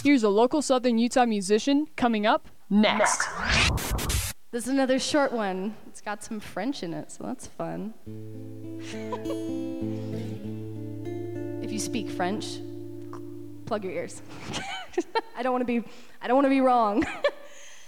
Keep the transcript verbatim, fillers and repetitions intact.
Here's a local Southern Utah musician coming up next. This is another short one. It's got some French in it, so that's fun. If you speak French, plug your ears. I don't want to be I don't want to be wrong.